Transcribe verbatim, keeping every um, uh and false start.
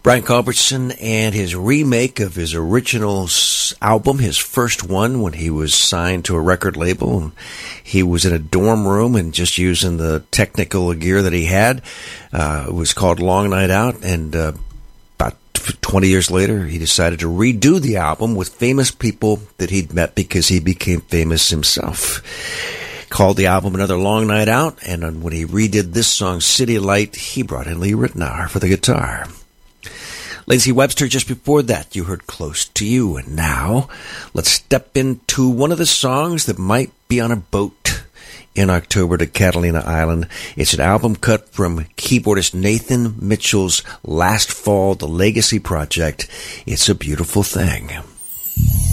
Brian Culbertson and his remake of his original album, his first one when he was signed to a record label. He was in a dorm room and just using the technical gear that he had. Uh, it was called Long Night Out, and uh, about twenty years later, he decided to redo the album with famous people that he'd met because he became famous himself. Called the album Another Long Night Out, and when he redid this song, City Light, he brought in Lee Ritenour for the guitar. Lazy Webster, just before that, you heard Close to You. And now, let's step into one of the songs that might be on a boat in October to Catalina Island. It's an album cut from keyboardist Nathan Mitchell's Last Fall, The Legacy Project. It's a Beautiful Thing.